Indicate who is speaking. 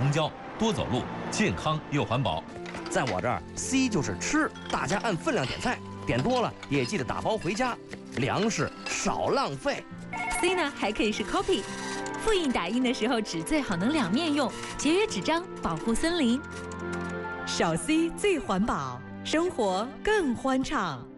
Speaker 1: 城郊，多走路，健康又环保。
Speaker 2: 在我这儿 ，C 就是吃，大家按分量点菜，点多了也记得打包回家，粮食少浪费。
Speaker 3: C 呢还可以是 copy， 复印打印的时候纸最好能两面用，节约纸张，保护森林。
Speaker 4: 少 C 最环保，生活更欢畅。